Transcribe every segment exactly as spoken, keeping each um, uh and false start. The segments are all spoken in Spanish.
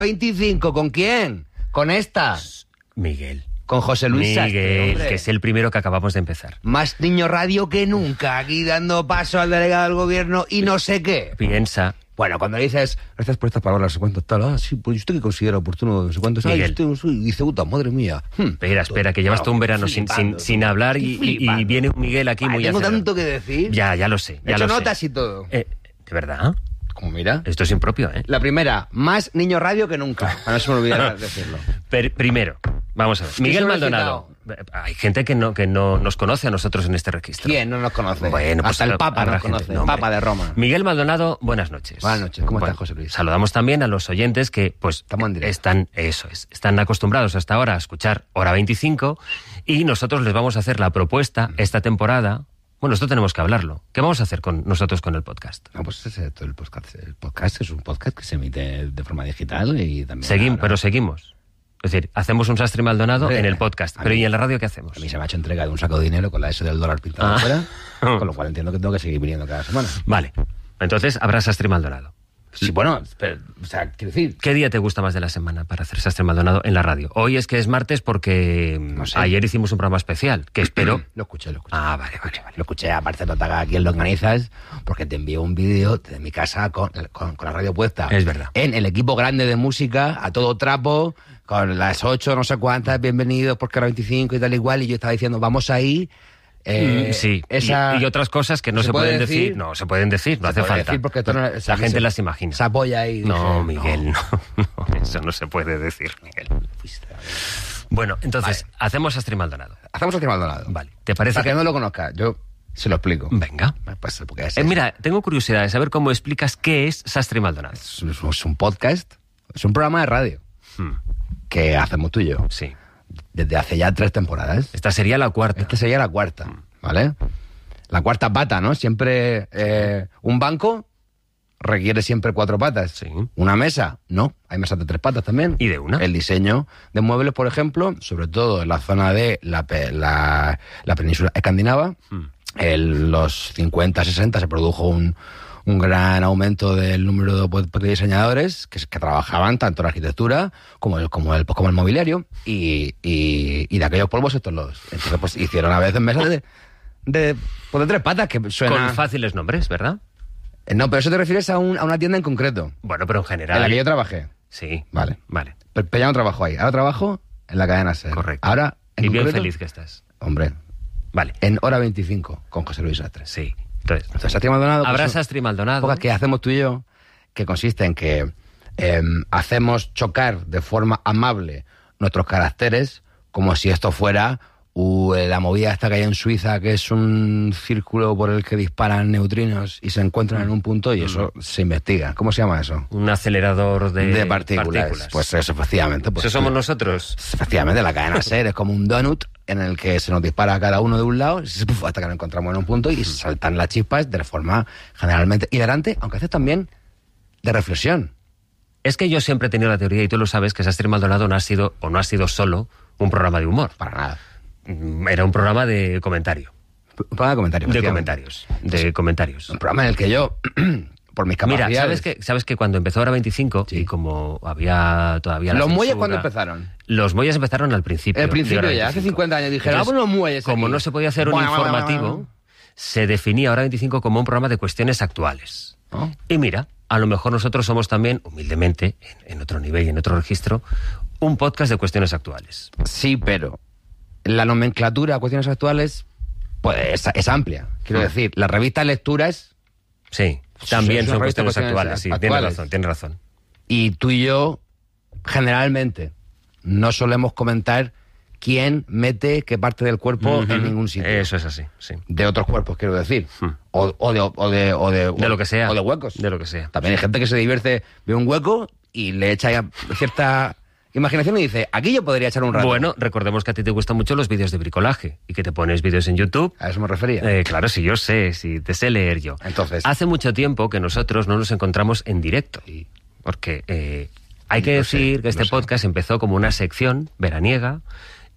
veinticinco, ¿con quién? Con esta. Miguel. Con José Luis Miguel, Sastre, hombre. que es el primero que acabamos de empezar. Más niño radio que nunca, aquí dando paso al delegado del gobierno y no sé qué. Piensa. Bueno, cuando dices, gracias por estas palabras, no sé cuánto tal, ah, sí, pues usted que considera oportuno, no sé cuánto, ah, usted no soy, y dice, puta, madre mía. Hmm. Espera, espera, que llevas todo un verano sin, sin, sin hablar y, y, y viene un Miguel aquí vale, muy tengo acelerado. tanto que decir. Ya, ya lo sé, ya He hecho lo notas sé. y todo. Eh, ¿De verdad? Como mira. Esto es impropio, ¿eh? La primera, más niño radio que nunca. Para no se me olvidara decirlo. Per- primero, vamos a ver. Miguel Maldonado. Hay gente que no, que no nos conoce a nosotros en este registro. ¿Quién no nos conoce? Bueno, pues hasta el Papa habrá nos gente. conoce, No, el Papa hombre. de Roma. Miguel Maldonado, buenas noches. Buenas noches, ¿cómo Bueno, estás, José Luis? Saludamos también a los oyentes que, pues, Estamos en directo. están, eso es, están acostumbrados hasta ahora a escuchar Hora veinticinco y nosotros les vamos a hacer la propuesta esta temporada. Bueno, esto tenemos que hablarlo. ¿Qué vamos a hacer con nosotros con el podcast? No, pues ese es todo el podcast. El podcast es un podcast que se emite de forma digital y también... Seguimos, ahora- pero seguimos. Es decir, hacemos un Sastre Maldonado Hombre, en el podcast. a Pero mí- ¿y en la radio qué hacemos? A mí se me ha hecho entrega de un saco de dinero con la S del dólar pintado Ah. afuera, con lo cual entiendo que tengo que seguir viniendo cada semana. Vale. Entonces habrá Sastre Maldonado. Sí, bueno, pero, o sea, quiero decir... ¿Qué día te gusta más de la semana para hacer Sastre Maldonado en la radio? Hoy es que es martes porque No sé. ayer hicimos un programa especial, que espero... Lo escuché, lo escuché. Ah, vale, vale, vale. Lo escuché, aparte no te haga aquí en Lo Organizas, porque te envío un vídeo de mi casa con, con, con la radio puesta. Es verdad. En el equipo grande de música, a todo trapo, con las ocho, no sé cuántas, bienvenidos, porque era veinticinco y tal igual, y yo estaba diciendo, vamos ahí... Eh, Mm, sí, esa- y, y otras cosas que no ¿Se se, puede pueden decir? decir? No, se pueden decir, no Se hace puede falta. decir porque esto no- o sea, la que gente se- las imagina. Se apoya ahí. No, dije, Miguel, no. no, eso no se puede decir, Miguel. Fuiste, a ver. Bueno, entonces, hacemos Sastre Maldonado. Hacemos el Maldonado. Vale, ¿te parece Para que que...? no lo conozca, yo se lo explico. Venga. Pues porque es, Eh, mira, tengo curiosidad de saber cómo explicas qué es Sastre Maldonado. es, es un podcast, es un programa de radio Hmm, que hacemos tú y yo sí. desde hace ya tres temporadas. Esta sería la cuarta. Esta sería la cuarta, ¿vale? La cuarta pata, ¿no? Siempre eh, un banco requiere siempre cuatro patas. Sí. Una mesa, no. Hay mesas de tres patas también. ¿Y de una? El diseño de muebles, por ejemplo, sobre todo en la zona de la, pe- la, la península escandinava, Hmm. en los cincuenta, sesenta se produjo un, un gran aumento del número de, de diseñadores que, que trabajaban tanto en la arquitectura como el, como el, como el mobiliario, y, y, y de aquellos polvos estos los... Entonces pues hicieron a veces mesas de, de, pues, de tres patas que suena... Con fáciles nombres, ¿verdad? Eh, No, pero eso te refieres a, un, a una tienda en concreto, Bueno, pero en general... en la que yo trabajé. Sí. Vale. Vale. Pero, pero ya no trabajo ahí. Ahora trabajo en la cadena SER. Correcto. Ahora, en Y bien concreto, feliz que estás. Hombre, Vale. en Hora veinticinco con José Luis Sastre. Sí. Entonces, Entonces, Sastre Maldonado... habrá pues, Sastre Maldonado. podcast que hacemos tú y yo, que consiste en que eh, hacemos chocar de forma amable nuestros caracteres, como si esto fuera uh, la movida esta que hay en Suiza, que es un círculo por el que disparan neutrinos y se encuentran en un punto, y eso se investiga. ¿Cómo se llama eso? Un acelerador de, De partículas. Pues eso, efectivamente. Pues, Eso somos nosotros. Efectivamente, la cadena SER es como un donut en el que se nos dispara a cada uno de un lado hasta que nos encontramos en un punto y saltan las chispas de forma generalmente hilarante, aunque a veces también de reflexión. Es que yo siempre he tenido la teoría, y tú lo sabes, que Sastre Maldonado no ha sido, o no ha sido solo, un programa de humor. Para nada. Mm, Era un programa de comentario. Un programa de comentarios. De efectivamente. comentarios. De comentarios. Un programa en el que yo, por mis Mira, capacidades... ¿sabes que, sabes que cuando empezó Hora veinticinco, Sí. y como había todavía la ¿Los muelles censura- cuándo empezaron? Los muelles empezaron al principio. El principio de Hora ya, hace veinticinco. cincuenta años. Dijeron, Entonces, ah, pues los muelles como aquí. no se podía hacer un Bueno, bueno, bueno, informativo, bueno. se definía Hora veinticinco como un programa de cuestiones actuales. ¿No? Y mira, a lo mejor nosotros somos también, humildemente, en, en otro nivel y en otro registro, un podcast de cuestiones actuales. Sí, pero la nomenclatura a cuestiones actuales pues, es, es amplia. Quiero Mm. decir, las revistas lecturas, Sí, también Sí, son son cuestiones cuestiones actuales. Sí, tienes actuales. razón, tienes razón. y tú y yo, generalmente, no solemos comentar quién mete qué parte del cuerpo Ujú. en ningún sitio. Eso es así, sí. De otros cuerpos, quiero decir. Hmm. O, o de, o, de, o de... De lo que sea. O de huecos. De lo que sea. También hay gente que se divierte, ve un hueco y le echa ya cierta imaginación y dice, aquí yo podría echar un rato. Bueno, recordemos que a ti te gustan mucho los vídeos de bricolaje y que te pones vídeos en YouTube. A eso me refería. Eh, claro, si yo sé, si te sé leer yo. Entonces- Hace mucho tiempo que nosotros no nos encontramos en directo. Sí. Porque eh, hay que Lo sé, decir que este lo sé. podcast empezó como una sección veraniega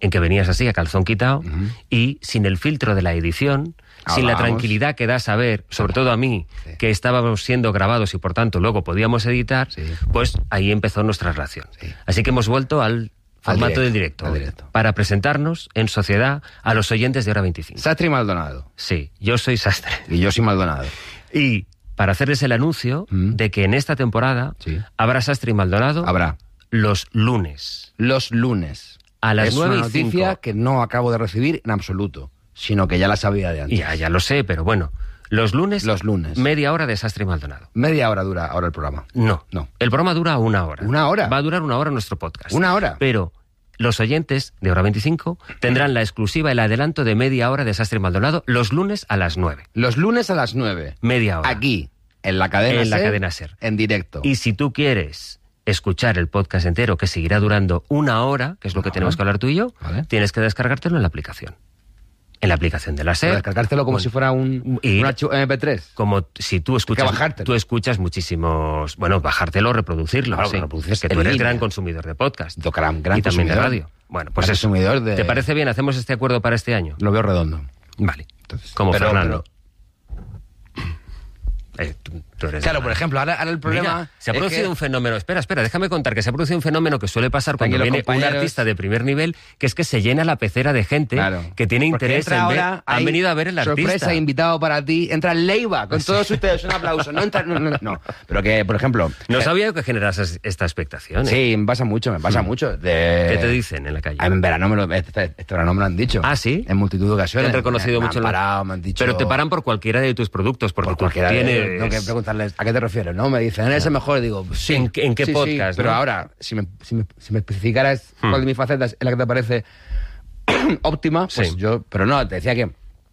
en que venías así, a calzón quitado, Ujú. y sin el filtro de la edición, sin la Hablábamos. tranquilidad que da saber, sobre todo a mí, Sí. que estábamos siendo grabados y por tanto luego podíamos editar, Sí. pues ahí empezó nuestra relación. Sí. Así que hemos vuelto al formato directo, del directo, al hoy, directo. para presentarnos en sociedad a los oyentes de Hora veinticinco. Sastre y Maldonado. Sí, yo soy Sastre. Y yo soy Maldonado. Y para hacerles el anuncio Mm. de que en esta temporada Sí. habrá Sastre y Maldonado Habrá. los lunes. Los lunes. A las es nueve una y cinco. noticia que no acabo de recibir en absoluto, sino que ya la sabía de antes. Ya, ya lo sé, pero bueno. Los lunes, Los lunes. media hora de Sastre y Maldonado. Media hora dura ahora el programa. No, No. El programa dura una hora. ¿Una hora? Va a durar una hora nuestro podcast. ¿Una hora? Pero los oyentes de Hora veinticinco tendrán la exclusiva, el adelanto de media hora de Sastre y Maldonado los lunes a las nueve. Los lunes a las nueve. Media hora. Aquí, en la cadena En la SER, cadena SER. En directo. Y si tú quieres escuchar el podcast entero, que seguirá durando una hora, que es lo que Una tenemos hora. que hablar tú y yo, Vale. tienes que descargártelo en la aplicación. En la aplicación de la SER. Para descargártelo como Bueno, si fuera un, y- un archivo eme pe tres. Como si tú escuchas, bajártelo. tú escuchas muchísimos, bueno, bajártelo, reproducirlo, Claro, sí, que reproduces que en tú eres línea. gran consumidor de podcast Do- gran- gran y también de consumidor. radio. Bueno, pues Gran eso. consumidor de- ¿Te parece bien? ¿Hacemos este acuerdo para este año? Lo veo redondo. Vale. Entonces, Como pero- Fernando. Eh, tú, tú eres Claro, de- por ejemplo, ahora, ahora el problema. Mira, se ha es producido que- un fenómeno. Espera, espera, déjame contar que se ha producido un fenómeno que suele pasar cuando Tranquilos, viene un compañeros. artista de primer nivel, que es que se llena la pecera de gente Claro. que tiene Porque interés entra en ver. ahora, Han hay venido a ver el artista. Sorpresa, invitado para ti. Entra Leiva, con todos ustedes. Un aplauso. No, entra, no, no, no. Pero que, por ejemplo. No eh, sabía que generas esta expectación. ¿eh? Sí, me pasa mucho, me pasa mucho. De... ¿Qué te dicen en la calle? A mí en verano me lo, este, este verano me lo han dicho. ¿Ah, sí? En multitud de Te ocasiones. han reconocido me, mucho. Me en han la- parado, me han dicho. Pero te paran por cualquiera de tus productos, porque por tú cualquiera de- tienes... Tengo que preguntarles, ¿a qué te refieres? No, me dicen, eres el mejor. Digo, sí. ¿En qué- en qué sí, sí, podcast, pero no? ahora, si me, si me, si me especificaras Hmm. cuál de mis facetas es la que te parece óptima, pues Sí. yo. Pero no, te decía que.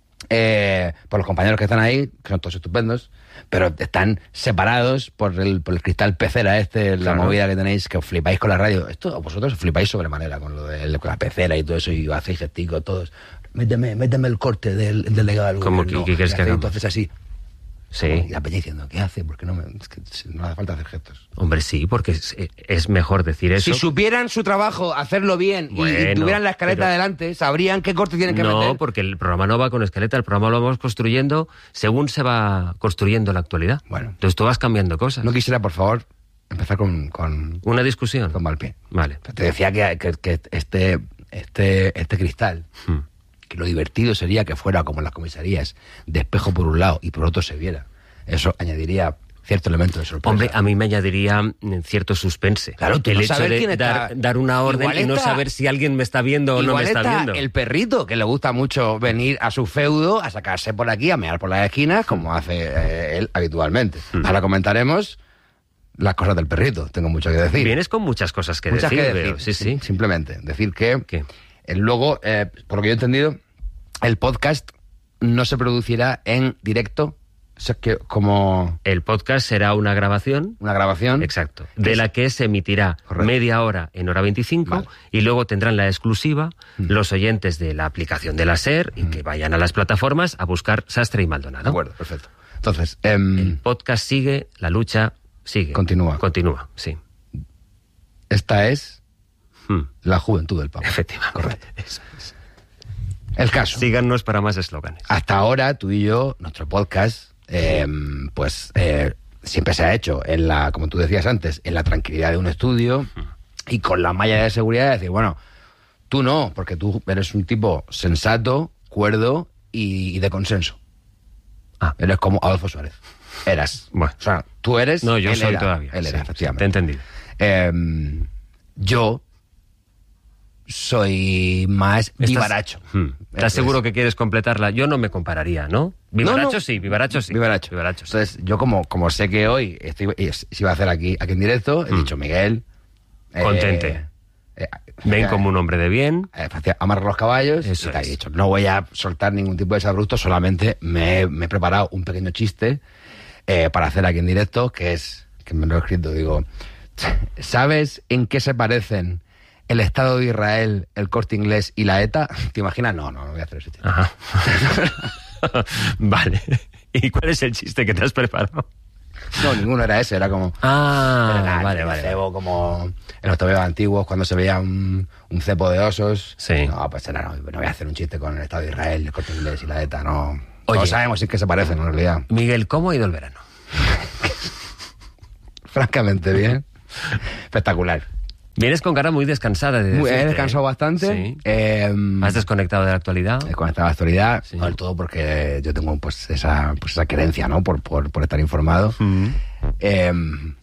Eh, por los compañeros que están ahí, que son todos estupendos, pero están separados por el, por el cristal pecera este, la Claro. movida que tenéis, que os flipáis con la radio. Esto vosotros os flipáis sobremanera con lo de con la pecera y todo eso, y hacéis gesticos todos. Méteme, méteme el corte del, del delegado del ¿Cómo gobierno. que- qué quieres Y que hacéis hagamos? entonces así. Sí. Y la peña diciendo, ¿qué hace? Porque no, me, es que no hace falta hacer gestos. Hombre, sí, porque es, es mejor decir eso. Si supieran su trabajo, hacerlo bien, y- y, Bueno, tuvieran la escaleta pero- adelante, sabrían qué corte tienen que No, meter. porque el programa no va con escaleta, el programa lo vamos construyendo según se va construyendo la actualidad. Bueno. Entonces tú vas cambiando cosas. No quisiera, por favor, empezar con, con, Una discusión. con mal pie. Vale. Te decía que, que- que este, este, este cristal, Hmm. que lo divertido sería que fuera como en las comisarías, de espejo por un lado y por otro se viera. Eso añadiría cierto elemento de sorpresa. Hombre, a mí me añadiría mm, cierto suspense. Claro, tú el no hecho saber de quién está- dar, dar una orden Igual y no está- saber si alguien me está viendo o no Igual me está, viendo. el perrito, que le gusta mucho venir a su feudo, a sacarse por aquí, a mear por las esquinas, como hace eh, él habitualmente. Hmm. Ahora comentaremos las cosas del perrito, tengo mucho que decir. Vienes con muchas cosas que Muchas decir, que veo. decir. Sí, sí. Simplemente decir que ¿Qué? el luego, eh, por lo que yo he entendido, el podcast no se producirá en directo, o sea, que como El podcast será una grabación. una grabación. Exacto. De la que se emitirá Correcto. media hora en Hora veinticinco Vale. y luego tendrán la exclusiva Mm. los oyentes de la aplicación de la SER y que vayan a las plataformas a buscar Sastre y De Maldonado. acuerdo, perfecto. Entonces, em, El podcast sigue, la lucha sigue. Continúa. Continúa, sí. esta es Hmm. la juventud del Papa. Efectivamente. Correcto. Eso es. El caso. Síganos para más eslóganes. Hasta ahora, tú y yo, nuestro podcast, eh, pues eh, siempre se ha hecho en la, como tú decías antes, en la tranquilidad de un estudio y con la malla de seguridad de decir, bueno, tú no, porque tú eres un tipo sensato, cuerdo y, y de consenso. Ah. Eres como Adolfo Suárez. Eras. Bueno. O sea, tú eres. No, yo él soy era, todavía. Él era, sí, efectivamente. Te he entendido. Eh, yo soy más Estás- vivaracho. Hmm. Eso ¿Estás es. seguro que quieres completarla? Yo no me compararía, ¿no? Vivaracho No, no. sí, vivaracho sí. Vivaracho. Vivaracho sí. Entonces, yo como, como sé que hoy estoy, y se iba a hacer aquí, aquí en directo, he Mm. dicho, Miguel... eh, Contente. eh, Ven eh, como un hombre de bien. eh, amarra los caballos Eso y te he es. dicho, no voy a soltar ningún tipo de desabrupto, solamente me, he- me he preparado un pequeño chiste eh, para hacer aquí en directo, que es, que me lo he escrito, digo, ¿sabes en qué se parecen el Estado de Israel, el Corte Inglés y la ETA? ¿Te imaginas? No, no, no voy a hacer ese chiste. Ajá. Vale. ¿Y cuál es el chiste que te has preparado? No, ninguno era ese, era como... Ah, era nada, vale, el vale. cebo como en los tebeos antiguos, cuando se veía un, un cepo de osos. Sí. No, pues era, no, no voy a hacer un chiste con el Estado de Israel, el Corte Inglés y la ETA, no. Oye. No sabemos si es que se parecen, en realidad. Miguel, ¿cómo ha ido el verano? Francamente bien. Espectacular. Vienes con cara muy descansada. De Muy- He decirte, descansado ¿eh? bastante. Sí. Eh, ¿Has desconectado de la actualidad? He conectado a la actualidad, Sí. no del todo porque yo tengo pues esa, pues, esa querencia, ¿no? Por, por, por estar informado. Mm. Eh,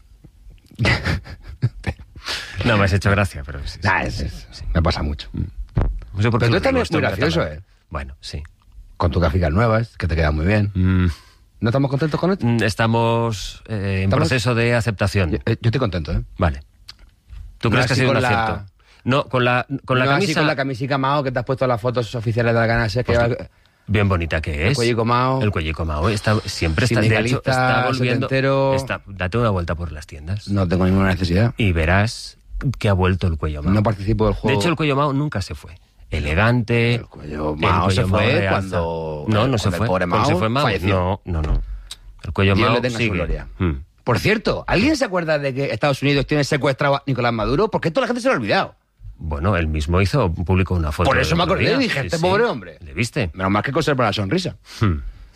No, me has hecho gracia, pero sí. sí, nah, sí, es- sí, es- sí. me pasa mucho. No sé por qué Pero tú nos también reímos es muy tanto, gracioso, tanto. ¿eh? Bueno, sí. Con tus gráficas nuevas, que te quedan muy bien. Mm. ¿No estamos contentos con esto? Mm, Estamos eh, en ¿Estamos? proceso de aceptación. Yo, eh, yo estoy contento, ¿eh? Vale. ¿Tú No crees que ha así sido un con la- acierto? No, con la, con la No así camisa con la camisica Mao que te has puesto las fotos oficiales de la Gana Sec, que Pues lleva- bien bonita que es. el cuellico Mao. El cuellico Mao está, siempre está, de hecho, Sindicalista, está volviendo. setentero. Está, date una vuelta por las tiendas No tengo ninguna necesidad. y verás que ha vuelto el cuello Mao. No participo del De juego. hecho, el cuello Mao nunca se fue. Elegante. El cuello el Mao cuello se fue realza. cuando- No, no cuando se el fue. pobre Cuando Mao se fue Mao. falleció. No, no, no. El cuello Dios Mao le tenga su sigue. gloria. Mm. Por cierto, ¿alguien se acuerda de que Estados Unidos tiene secuestrado a Nicolás Maduro? Porque esto la gente se lo ha olvidado. Bueno, él mismo hizo, publicó una foto. Por eso del me otro acordé día. y dije, Sí, este sí. pobre hombre. ¿Le viste? Menos mal que conserva la sonrisa. Hmm.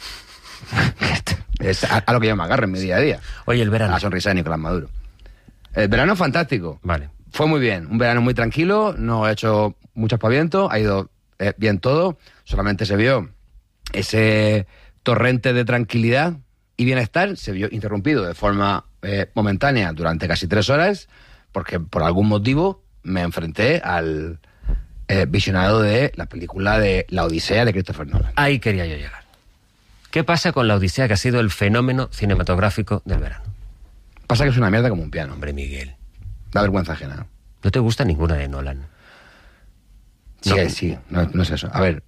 Es a, a lo que yo me agarro en mi día a día. Oye, el A verano. la sonrisa de Nicolás Maduro. El verano fantástico. Vale. Fue muy bien. Un verano muy tranquilo. No he hecho mucho aspaviento. Ha ido eh, bien todo. Solamente se vio ese torrente de tranquilidad y bienestar. Se vio interrumpido de forma eh, momentánea durante casi tres horas porque por algún motivo me enfrenté al eh, visionado de la película de La Odisea de Christopher Nolan. Ahí quería yo llegar. ¿Qué pasa con La Odisea, que ha sido el fenómeno cinematográfico del verano? Pasa que es una mierda como un piano. Hombre, Miguel, Da vergüenza ajena. ¿no te gusta ninguna de Nolan? Sí, No. sí, no, no es eso. A ver,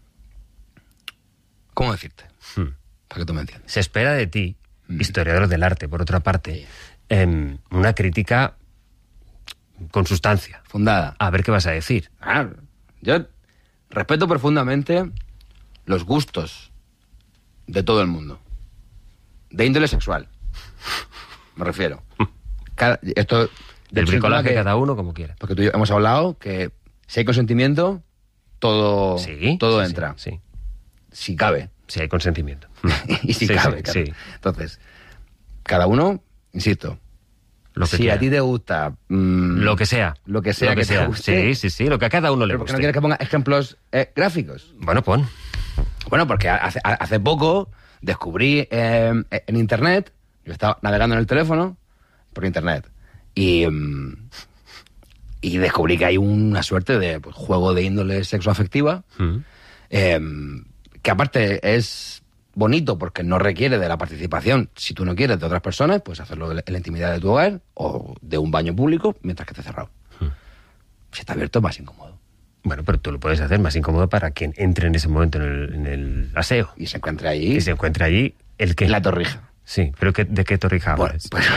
¿cómo decirte? Hmm. Para que tú me entiendas. Se espera de ti, Mm. historiador del arte, por otra parte, em, una crítica con sustancia. Fundada. A ver qué vas a decir. Ah, yo respeto profundamente los gustos de todo el mundo. De índole sexual. Me refiero. Cada- esto Del es un bricolaje tema que- cada uno como quiera. Porque tú y yo hemos hablado que si hay consentimiento, todo, Sí. todo sí, entra. Sí, sí. Si cabe. Sí, hay consentimiento. y si Sí, cabe, sí, claro. sí. Entonces, cada uno, insisto, Lo que si quiera. a ti te gusta mm, Lo que sea. lo que sea Lo que te guste. Sí, sí, sí, lo que a cada uno le ¿pero por qué guste. no quieres que ponga ejemplos eh, gráficos? Bueno, pon. Bueno, porque hace, hace poco descubrí eh, en internet, yo estaba navegando en el teléfono por internet y, mm, y descubrí que hay una suerte de pues, juego de índole sexoafectiva Mm. eh, que aparte es bonito porque no requiere de la participación, si tú no quieres, de otras personas, pues hacerlo en la intimidad de tu hogar o de un baño público mientras que esté cerrado. Hmm. Si está abierto es más incómodo. Bueno, pero tú lo puedes hacer más incómodo para quien entre en ese momento en el, en el aseo. Y se encuentra ahí Y se encuentra allí el que... la torrija. Sí, pero ¿qué- ¿de qué torrija Bueno, hablas? pues,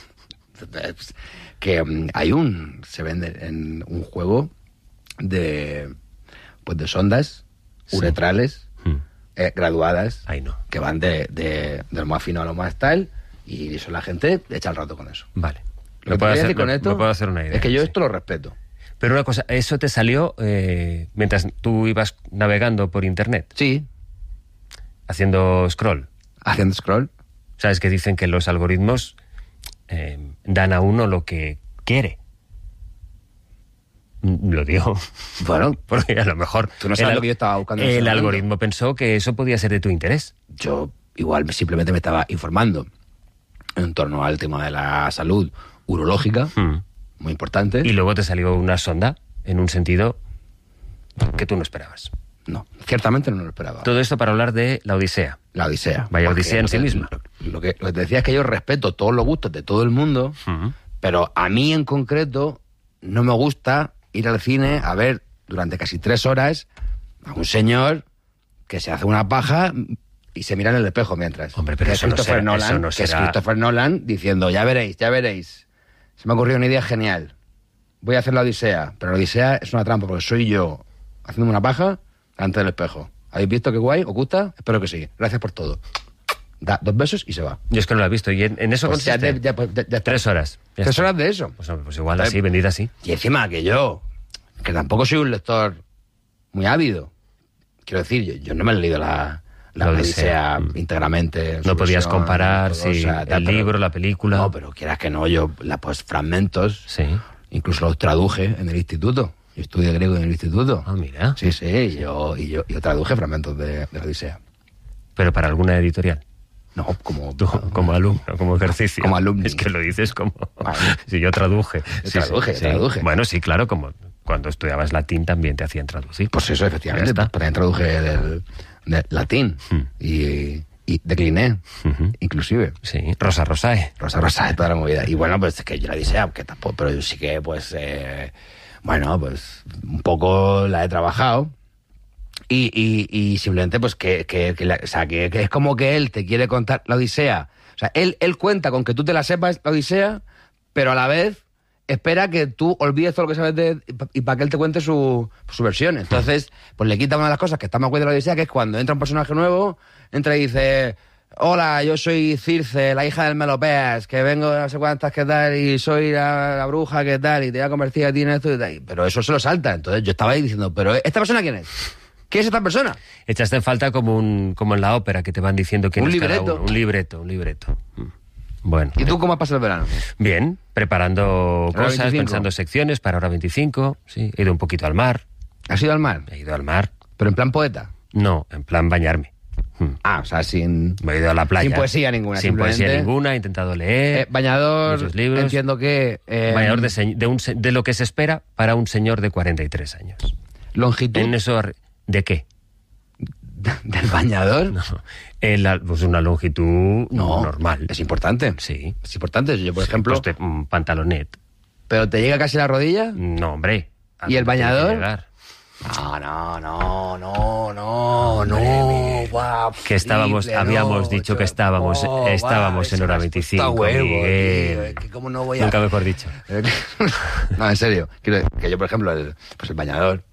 que mm, hay un... Se vende en un juego de... Pues de sondas Sí. uretrales Mm. eh, graduadas Ahí no. que van de, de, de lo más fino a lo más tal y eso la gente echa el rato con eso. Vale. Lo Me que puedo, te quería hacer, decir con me- esto me puedo hacer una idea. es que yo sí. esto lo respeto. Pero una cosa, eso te salió eh, mientras tú ibas navegando por internet, Sí, haciendo scroll. haciendo scroll. Sabes que dicen que los algoritmos eh, dan a uno lo que quiere. Mm, Lo digo. Bueno, Porque a lo mejor... Tú no sabes el, lo que yo estaba buscando en ese El momento. algoritmo pensó que eso podía ser de tu interés. yo igual simplemente me estaba informando en torno al tema de la salud urológica, Mm. muy importante. Y luego te salió una sonda en un sentido que tú no esperabas. No, ciertamente no lo esperaba. Todo esto para hablar de La Odisea. La Odisea. Vaya Porque odisea en lo sí que- misma. Lo, lo que, lo que te decía es que yo respeto todos los gustos de todo el mundo, Mm. pero a mí en concreto no me gusta ir al cine a ver durante casi tres horas a un señor que se hace una paja y se mira en el espejo mientras. Hombre, pero Que eso es no Christopher será- Nolan, eso no que es será- Christopher Nolan diciendo, ya veréis, ya veréis. Se me ha ocurrido una idea genial. Voy a hacer la Odisea, pero la Odisea es una trampa porque soy yo haciéndome una paja delante del espejo. ¿Habéis visto qué guay? ¿Os gusta? Espero que sí. Gracias por todo. da dos besos y se va. Yo es que no lo he visto. ¿Y en, en eso Pues ya, consiste? te- ya, pues, ya- ya está. Tres horas. Ya Tres está. horas de eso. Pues, pues igual así, vendida así. Y encima que yo, que tampoco soy un lector muy ávido, quiero decir, yo, yo no me he leído la, la La Odisea Odisea. íntegramente. en No su podías versión, comparar todo, si o sea, tal, el pero- libro, la película. No, pero quieras que no, yo la, pues fragmentos, Sí. incluso los traduje en el instituto. Yo estudié griego en el instituto. Ah, mira. Sí, sí, y yo, y yo, yo traduje fragmentos de, de la Odisea. Pero para alguna editorial. No, como... Tú, como alumno, como ejercicio. Como alumni. Es que lo dices como... Vale. Si yo traduje. Yo traduje, traduje. Bueno, sí, claro, como cuando estudiabas latín también te hacían traducir. Pues eso, efectivamente. Ya está. Pues también traduje del, del latín. Hmm. Y, y decliné, Ujú. inclusive. Sí, Rosa Rosae. Rosa Rosa de toda la movida. Y bueno, pues que yo la Odisea, que tampoco, pero yo sí que, pues, eh, bueno, pues un poco la he trabajado. Y, y, y simplemente, pues, que, que, que la- o sea, que, que es como que él te quiere contar la Odisea. O sea, él, él cuenta con que tú te la sepas, la Odisea, pero a la vez espera que tú olvides todo lo que sabes de... y para que él te cuente su, su versión. Entonces, pues le quita una de las cosas que está más guay de la Odisea, que es cuando entra un personaje nuevo, entra y dice... Hola, yo soy Circe, la hija del Melopeas, que vengo de no sé cuántas, qué tal, y soy la, la bruja, qué tal, y te voy a convertir a ti en esto y tal. Pero eso se lo salta. Entonces yo estaba ahí diciendo, ¿pero esta persona quién es? ¿Quién es esta persona? Echaste en falta como un como en la ópera, que te van diciendo quién Un es cada libreto. uno. Un libreto, un libreto. Mm. Bueno. ¿Y tú cómo has pasado el verano? Bien, preparando Hora cosas, veinticinco. pensando secciones para hora veinticinco. Sí, he ido un poquito al mar. ¿Has ido al mar? He ido al mar. ¿Pero en plan poeta? No, en plan bañarme. Mm. Ah, o sea, sin... Me he ido a la playa. Sin poesía ninguna, Sin poesía simplemente- ninguna, he intentado leer. Eh, bañador, muchos libros. entiendo que... eh, Bañador de, se- de, un se- de lo que se espera para un señor de cuarenta y tres años. longitud En eso, ¿de qué? del bañador. No, en la- pues una longitud No, normal. es importante. Sí. Es importante. Yo, por Sí, ejemplo... pues de- un pantalonet. ¿Pero te llega casi la rodilla? No, hombre. ¿A ¿Y el dónde tiene que bañador? llegar? No, no, no, no, no, no. Guau, Que estábamos, triple, habíamos no, dicho que chaval. estábamos, Oh, estábamos guau, en hora ese veinticinco. puta huevo, Miguel. tío, es que cómo no voy a... Nunca mejor dicho. No, en serio. Quiero decir que yo, por ejemplo, el, pues el bañador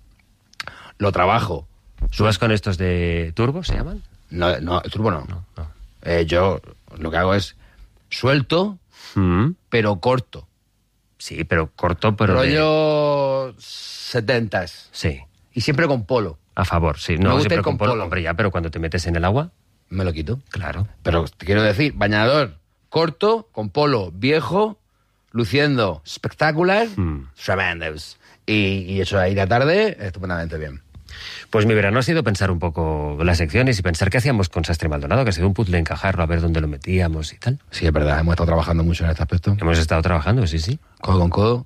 lo trabajo. ¿Subas con estos de turbo, se llaman? No, no, el turbo no. No, no. Eh, yo lo que hago es suelto, Mm, pero corto. sí, pero corto, pero de- Rollo setentas. Sí, Y siempre con polo. a favor, sí. Me No, gusta siempre ir con con polo. polo. Hombre, ya, pero cuando te metes en el agua, Me lo quito. claro. Pero te quiero decir, bañador corto, con polo viejo, luciendo espectacular, Mm. tremendos. Y, y eso ahí de tarde, estupendamente bien. Pues mi verano ha sido pensar un poco las secciones y pensar qué hacíamos con Sastre Maldonado, que ha sido un puzzle encajarlo, a ver dónde lo metíamos y tal. Sí, es verdad, hemos estado trabajando mucho en este aspecto, Hemos estado trabajando, sí, sí. codo con codo,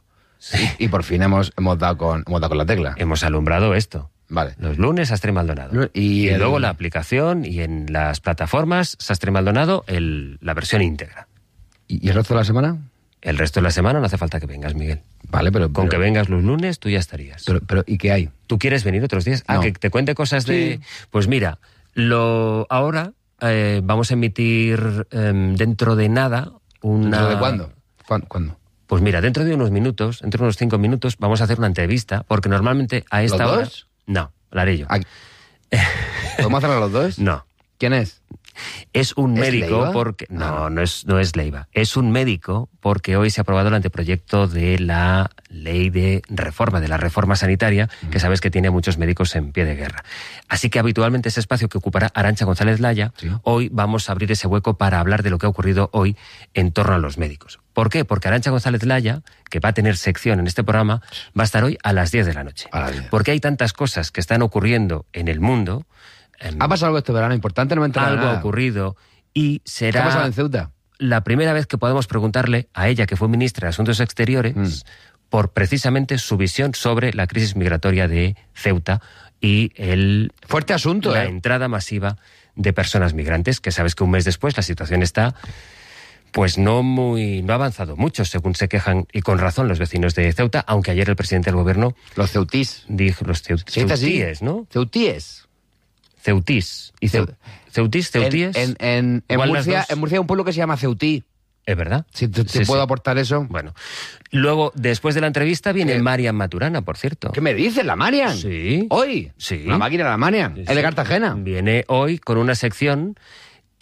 y por fin hemos, hemos, dado con, hemos dado con la tecla. Hemos alumbrado esto. Vale. Los lunes, Sastre Maldonado. Y Y, el- luego la aplicación y en las plataformas, Sastre Maldonado, el, la versión íntegra. ¿Y, y el resto de la semana? El resto de la semana no hace falta que vengas, Miguel. Vale, pero... Con pero, que vengas los lunes, tú ya estarías. Pero, pero, ¿y qué hay? ¿Tú quieres venir otros días? Ah, No. que te cuente cosas de... Sí. Pues mira, lo ahora eh, vamos a emitir em, dentro de nada una... ¿Dentro de cuándo? ¿Cuándo? ¿Cuándo? Pues mira, dentro de unos minutos, dentro de unos cinco minutos, vamos a hacer una entrevista, porque normalmente a esta ¿Los hora... dos? No, la haré yo. Ah, ¿Podemos hacerlo los dos? No. ¿Quién es? Es un ¿Es médico Leiva? porque... No, Ah, no. no es, no es Leiva. Es un médico porque hoy se ha aprobado el anteproyecto de la ley de reforma, de la reforma sanitaria, que sabes que tiene a muchos médicos en pie de guerra. Así que habitualmente ese espacio que ocupará Arantxa González Laya, Sí. hoy vamos a abrir ese hueco para hablar de lo que ha ocurrido hoy en torno a los médicos. ¿Por qué? Porque Arantxa González Laya, que va a tener sección en este programa, va a estar hoy a las diez de la noche. A las diez. Porque hay tantas cosas que están ocurriendo en el mundo... em, ¿Ha pasado algo este verano importante? No me he enterado de algo ha nada. ocurrido y ¿Qué será ha pasado en Ceuta? la primera vez que podemos preguntarle a ella, que fue ministra de Asuntos Exteriores, Mm. por precisamente su visión sobre la crisis migratoria de Ceuta y el, Fuerte asunto, la ¿eh? entrada masiva de personas migrantes, que sabes que un mes después la situación está pues no muy no ha avanzado mucho, según se quejan, y con razón, los vecinos de Ceuta, aunque ayer el presidente del gobierno Los ceutís. dijo, los ceu- ¿Se dice así? ceutíes, ¿no? Ceutíes. Ceutís. Y ceu- Ceu- ceutís, ceutíes. En, en, en, en Igual las Murcia, dos. en Murcia hay un pueblo que se llama Ceutí. ¿Es verdad? Si te, te Sí, puedo sí. aportar eso. Bueno, luego, después de la entrevista, viene ¿Qué? Marian Maturana, por cierto. ¿Qué me dices, la Marian? Sí. ¿Hoy? Sí. La máquina de la Marian. Sí, Es de sí. Cartagena. Viene hoy con una sección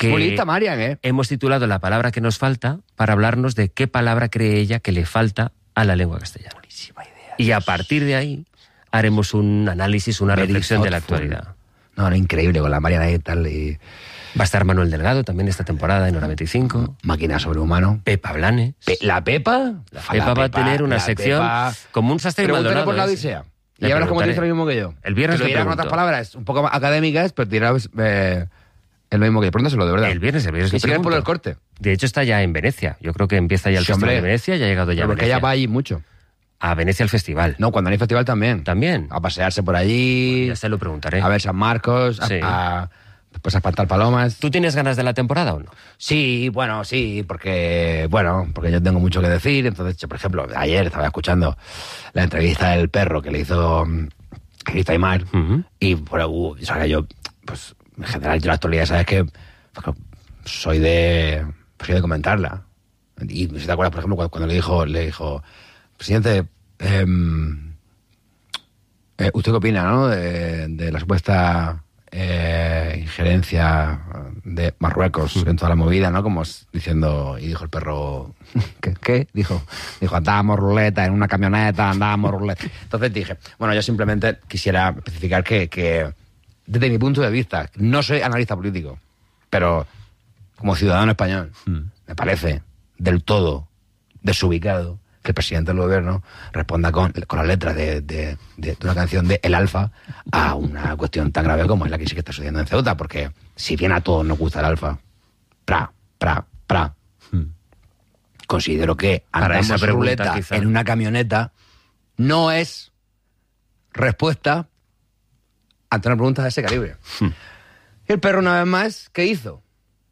que Muy lista, Marian, ¿eh? hemos titulado La palabra que nos falta para hablarnos de qué palabra cree ella que le falta a la lengua castellana. Buenísima idea. Y a partir de ahí haremos un análisis, una Very reflexión de la thoughtful. actualidad. No, no, increíble, con la Marian ahí y tal, y Va a estar Manuel Delgado también esta temporada en Hora veinticinco. máquina sobrehumano. Pepa Blanes. Pe- ¿La Pepa? La Pepa va a tener una la sección Pepa. como un sastre y Pregúntale Maldonado. por la ¿eh? Odisea. Le Y hablas como te preguntaré. dice lo mismo que yo. El viernes Te lo le dirá con pregunto. otras palabras un poco más académicas, pero te dirá eh, es lo mismo que yo. Pregúntaselo, de verdad. El viernes, el viernes Y le si quieres pregunto. por el corte. De hecho está ya en Venecia. Yo creo que empieza ya el Sí, Festival hombre. de Venecia, ya ha llegado ya a Porque Venecia. ella va allí mucho. A Venecia al festival. No, cuando hay festival también. También. A pasearse por allí, Ya se lo preguntaré. a ver San Marcos, a- Sí. a, pues a espantar palomas. ¿Tú tienes ganas de la temporada o no? Sí, bueno, sí, porque, bueno, porque yo tengo mucho que decir. Entonces, yo, por ejemplo, ayer estaba escuchando la entrevista del perro que le hizo, que le hizo Aymar. Ujú. Y, bueno, uh, o sea, yo, pues, en general, yo la actualidad, sabes que pues, que soy de, soy de comentarla. Y si te acuerdas, por ejemplo, cuando, cuando le dijo, le dijo, presidente, em, eh, ¿usted qué opina, no? De, de la supuesta eh, injerencia de Marruecos en toda la movida, ¿no? Como s- diciendo, y dijo el perro, ¿qué? ¿Qué? Dijo, dijo, andábamos ruleta en una camioneta, andábamos ruleta. Entonces dije, bueno, yo simplemente quisiera especificar que, que desde mi punto de vista, no soy analista político, pero como ciudadano español, me parece del todo desubicado que el presidente del gobierno responda con, con las letras de, de, de- de una canción de El Alfa a una cuestión tan grave como es la que sí que está sucediendo en Ceuta, porque si bien a todos nos gusta el Alfa, pra, pra, pra, considero que Para andamos esa pregunta, ruleta quizá. en una camioneta no es respuesta ante una pregunta de ese calibre. Y el perro, una vez más, ¿qué hizo?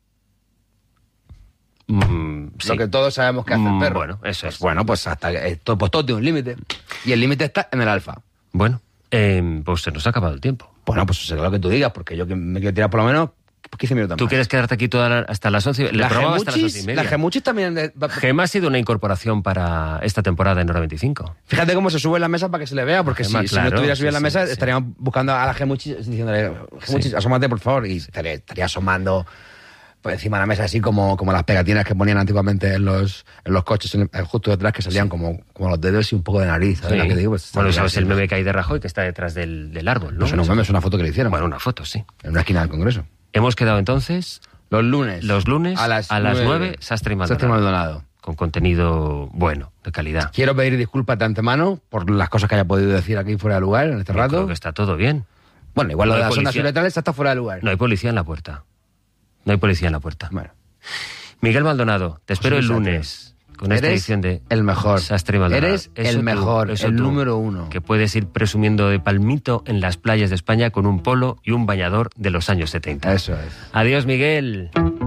Mm, sí. Lo que todos sabemos que hace el Mm, perro. bueno, eso Pues es. bueno, pues hasta que- esto, pues todo tiene un límite. Y el límite está en el Alfa. Bueno, eh, pues se nos ha acabado el tiempo. Bueno, pues será lo que tú digas, porque yo que me quiero tirar por lo menos quince minutos ¿Tú más. quieres quedarte aquí toda la- hasta las once? Le La probaba hasta las Gemuchis, once y media. la Gemuchis también... eh, va- Gema ha sido una incorporación para esta temporada en Hora veinticinco. Fíjate cómo se sube en la mesa para que se le vea, porque Gema, si, si claro, no estuviera subida sí, en la sí, mesa, sí. estaríamos buscando a la Gemuchis diciéndole, Gemuchis, Sí. asómate, por favor, y estaría, estaría asomando por encima de la mesa, así como, como las pegatinas que ponían antiguamente en los, en los coches, en- eh, justo detrás, que salían como, como los dedos y un poco de nariz, ¿sabes Sí. lo que digo? Pues Bueno, estaría sabes el así. meme que hay de Rajoy que está detrás del, del árbol, ¿no? No, es un meme, es una foto que le hicieron. Bueno, una foto, sí. En una esquina del Congreso. Hemos quedado entonces Los lunes. los lunes a las, a las nueve, nueve, Sastre y Maldonado. Sastre y Maldonado. Con contenido bueno, de calidad. Quiero pedir disculpas de antemano por las cosas que haya podido decir aquí fuera de lugar en este Yo rato. creo que está todo bien. Bueno, igual No lo de hay las ondas policía. uretrales está fuera de lugar. No hay policía en la puerta. No hay policía en la puerta. Bueno, Miguel Maldonado, te espero José el Luis lunes con esta eres edición de el mejor. Sastre y Maldonado. Eres Eso el tú, mejor, eso el tú, número uno. Que puedes ir presumiendo de palmito en las playas de España con un polo y un bañador de los años setenta. Eso es. Adiós, Miguel.